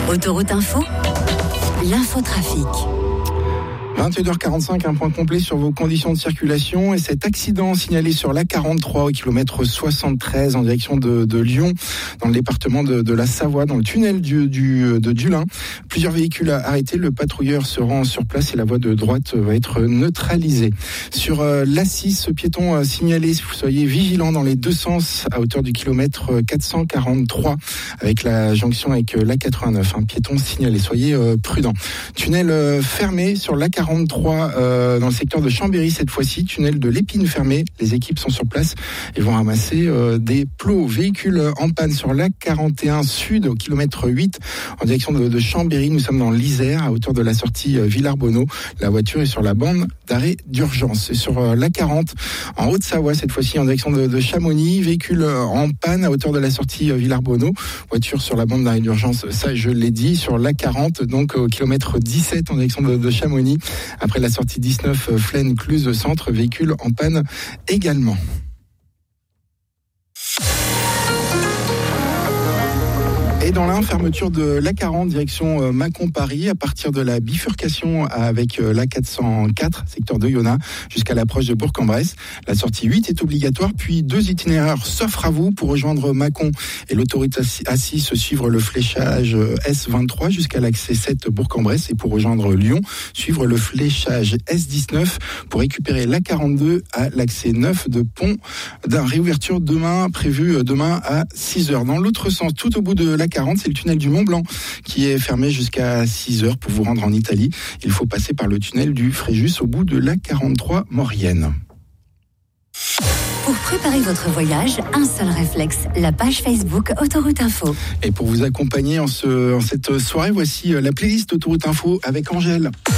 Autoroute Info, l'infotrafic. 21h45, un point complet sur vos conditions de circulation et cet accident signalé sur l'A43 au kilomètre 73 en direction de Lyon, dans le département de la Savoie, dans le tunnel de Dulin. Plusieurs véhicules arrêtés, le patrouilleur se rend sur place et la voie de droite va être neutralisée. Sur l'A6, ce piéton signalé, soyez vigilants dans les deux sens à hauteur du kilomètre 443 avec la jonction avec l'A89. Un piéton signalé, soyez prudents. Tunnel fermé sur l'A43 dans le secteur de Chambéry cette fois-ci, tunnel de l'Épine fermé. Les équipes sont sur place et vont ramasser des plots. Véhicules en panne sur l'A41 Sud au kilomètre 8 en direction de Chambéry. Nous sommes dans l'Isère à hauteur de la sortie Villars-Bonneau. La voiture est sur la bande d'arrêt d'urgence. Et sur l'A40 en Haute-Savoie cette fois-ci en direction de Chamonix. Véhicule en panne à hauteur de la sortie Villars-Bonneau. Voiture sur la bande d'arrêt d'urgence, ça je l'ai dit. Sur l'A40 donc au kilomètre 17 en direction de Chamonix. Après la sortie 19 Flaine-Cluse Centre, véhicule en panne également. Et dans l'Ain, fermeture de l'A40 direction Mâcon-Paris à partir de la bifurcation avec l'A404 secteur de Yonna jusqu'à l'approche de Bourg-en-Bresse. La sortie 8 est obligatoire, puis deux itinéraires s'offrent à vous pour rejoindre Mâcon et l'autoroute A6 suivre le fléchage S23 jusqu'à l'accès 7 Bourg-en-Bresse et pour rejoindre Lyon, suivre le fléchage S19 pour récupérer l'A42 à l'accès 9 de Pont d'un réouverture prévue demain à 6h. Dans l'autre sens, tout au bout de l'A40, c'est le tunnel du Mont Blanc qui est fermé jusqu'à 6h pour vous rendre en Italie. Il faut passer par le tunnel du Fréjus au bout de l'A43 Maurienne. Pour préparer votre voyage, un seul réflexe, la page Facebook Autoroute Info. Et pour vous accompagner en cette soirée, voici la playlist Autoroute Info avec Angèle.